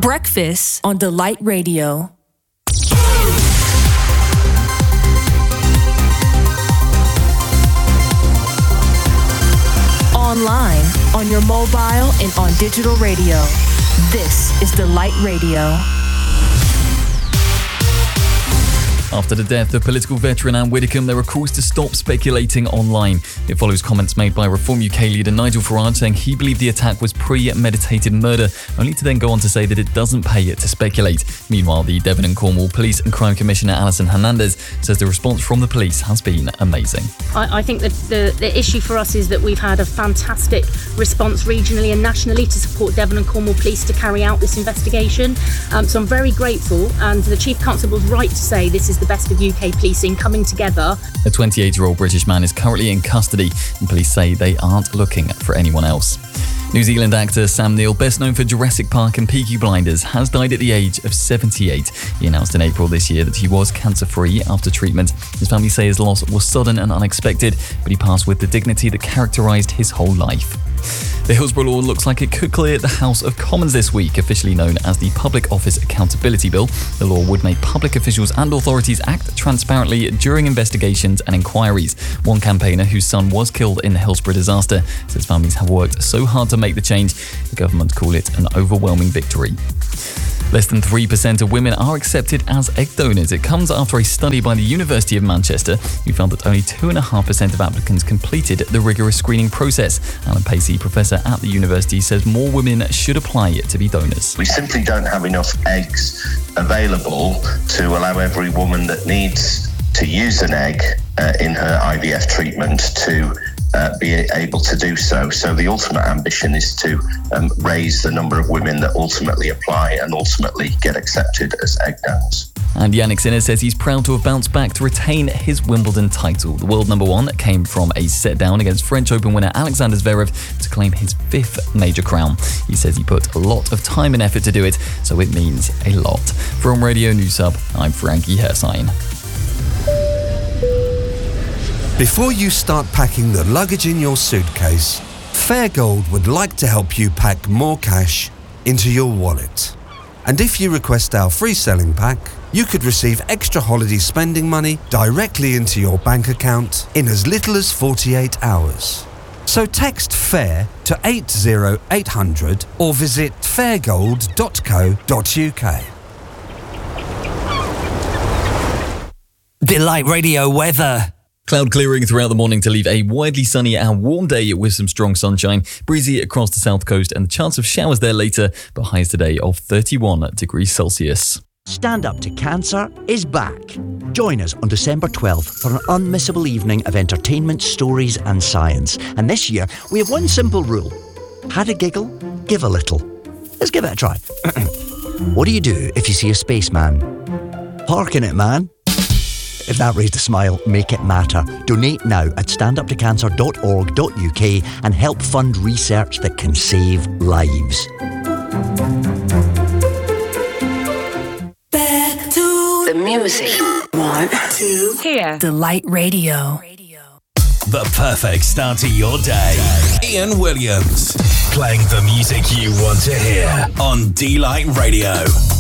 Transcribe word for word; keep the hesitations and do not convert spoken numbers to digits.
Breakfast on Delight Radio. Online, on your mobile, and on digital radio. This is Delight Radio. After the death of political veteran Anne Widdecombe, there are calls to stop speculating online. It follows comments made by Reform U K leader Nigel Farage saying he believed the attack was premeditated murder, only to then go on to say that it doesn't pay it to speculate. Meanwhile, the Devon and Cornwall Police and Crime Commissioner Alison Hernandez says the response from the police has been amazing. I, I think that the, the issue for us is that we've had a fantastic response regionally and nationally to support Devon and Cornwall Police to carry out this investigation. Um, so I'm very grateful, and the Chief Constable was right to say this is the best of U K policing coming together. A twenty-eight-year-old British man is currently in custody, and police say they aren't looking for anyone else. New Zealand actor Sam Neill, best known for Jurassic Park and Peaky Blinders, has died at the age of seventy-eight. He announced in April this year that he was cancer-free after treatment. His family say his loss was sudden and unexpected, but he passed with the dignity that characterised his whole life. The Hillsborough law looks like it could clear the House of Commons this week, officially known as the Public Office Accountability Bill. The law would make public officials and authorities act transparently during investigations and inquiries. One campaigner whose son was killed in the Hillsborough disaster says families have worked so hard to make the change, the government call it an overwhelming victory. Less than three percent of women are accepted as egg donors. It comes after a study by the University of Manchester, who found that only two point five percent of applicants completed the rigorous screening process. Alan Pacey, professor at the university, says more women should apply to be donors. We simply don't have enough eggs available to allow every woman that needs to use an egg uh, in her I V F treatment to Uh, be able to do so. So the ultimate ambition is to um, raise the number of women that ultimately apply and ultimately get accepted as egg donors. And Yannick Sinner says he's proud to have bounced back to retain his Wimbledon title. The world number one came from a set down against French Open winner Alexander Zverev to claim his fifth major crown. He says he put a lot of time and effort to do it, so it means a lot. From Radio News Hub, I'm Frankie Hersign. Before you start packing the luggage in your suitcase, Fairgold would like to help you pack more cash into your wallet. And if you request our free selling pack, you could receive extra holiday spending money directly into your bank account in as little as forty-eight hours. So text FAIR to eight zero eight hundred or visit fairgold dot co dot uk. Delight Radio weather. Cloud clearing throughout the morning to leave a widely sunny and warm day with some strong sunshine. Breezy across the south coast and the chance of showers there later, but highs today of thirty-one degrees Celsius. Stand Up to Cancer is back. Join us on December twelfth for an unmissable evening of entertainment, stories and science. And this year, we have one simple rule. Had a giggle, give a little. Let's give it a try. What do you do if you see a spaceman? Park in it, man. If that raised a smile, make it matter. Donate now at stand up to cancer dot org dot uk and help fund research that can save lives. Back to the music. One, two, here. Delight Radio. The perfect start to your day. Ian Williams, playing the music you want to hear on Delight Radio.